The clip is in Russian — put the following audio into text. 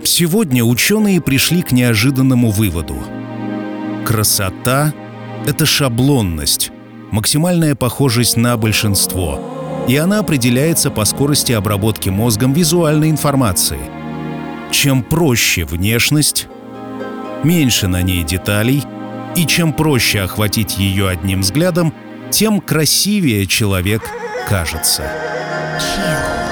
Сегодня ученые пришли к неожиданному выводу. Красота — это шаблонность, максимальная похожесть на большинство, и она определяется по скорости обработки мозгом визуальной информации. Чем проще внешность, меньше на ней деталей, и чем проще охватить ее одним взглядом, тем красивее человек кажется.